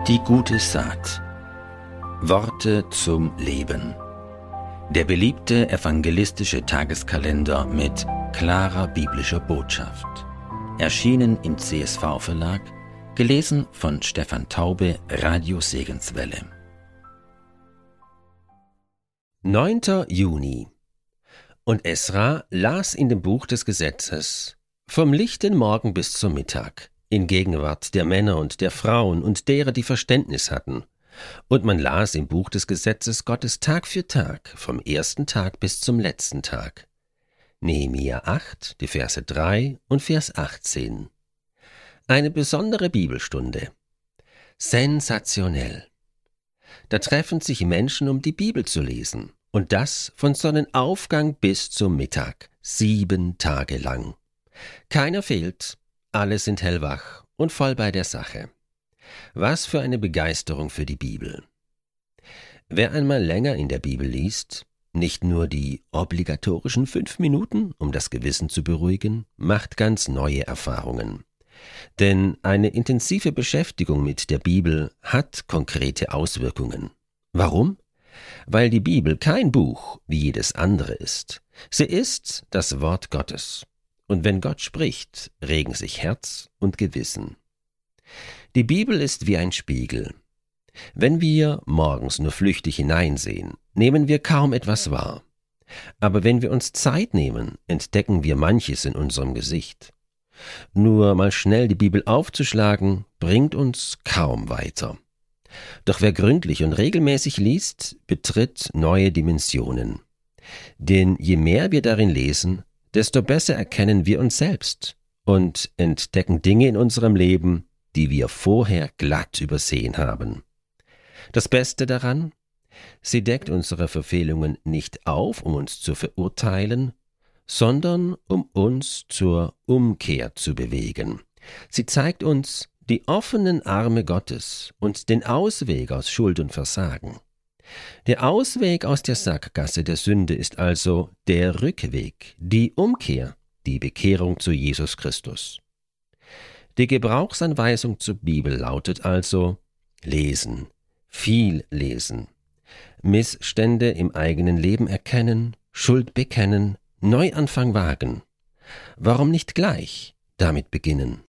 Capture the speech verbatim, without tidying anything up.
Die gute Saat. Worte zum Leben. Der beliebte evangelistische Tageskalender mit klarer biblischer Botschaft. Erschienen im C S V-Verlag, gelesen von Stefan Taube, Radio Segenswelle. neunter Juni. Und Esra las in dem Buch des Gesetzes vom lichten Morgen bis zum Mittag, in Gegenwart der Männer und der Frauen und derer, die Verständnis hatten. Und man las im Buch des Gesetzes Gottes Tag für Tag, vom ersten Tag bis zum letzten Tag. Nehemia acht, die Verse drei und Vers achtzehn. Eine besondere Bibelstunde. Sensationell. Da treffen sich Menschen, um die Bibel zu lesen. Und das von Sonnenaufgang bis zum Mittag, sieben Tage lang. Keiner fehlt, alle sind hellwach und voll bei der Sache. Was für eine Begeisterung für die Bibel. Wer einmal länger in der Bibel liest, nicht nur die obligatorischen fünf Minuten, um das Gewissen zu beruhigen, macht ganz neue Erfahrungen. Denn eine intensive Beschäftigung mit der Bibel hat konkrete Auswirkungen. Warum? Weil die Bibel kein Buch wie jedes andere ist. Sie ist das Wort Gottes. Und wenn Gott spricht, regen sich Herz und Gewissen. Die Bibel ist wie ein Spiegel. Wenn wir morgens nur flüchtig hineinsehen, nehmen wir kaum etwas wahr. Aber wenn wir uns Zeit nehmen, entdecken wir manches in unserem Gesicht. Nur mal schnell die Bibel aufzuschlagen, bringt uns kaum weiter. Doch wer gründlich und regelmäßig liest, betritt neue Dimensionen. Denn je mehr wir darin lesen, desto besser erkennen wir uns selbst und entdecken Dinge in unserem Leben, die wir vorher glatt übersehen haben. Das Beste daran? Sie deckt unsere Verfehlungen nicht auf, um uns zu verurteilen, sondern um uns zur Umkehr zu bewegen. Sie zeigt uns die offenen Arme Gottes und den Ausweg aus Schuld und Versagen. Der Ausweg aus der Sackgasse der Sünde ist also der Rückweg, die Umkehr, die Bekehrung zu Jesus Christus. Die Gebrauchsanweisung zur Bibel lautet also: lesen, viel lesen, Missstände im eigenen Leben erkennen, Schuld bekennen, Neuanfang wagen. Warum nicht gleich damit beginnen?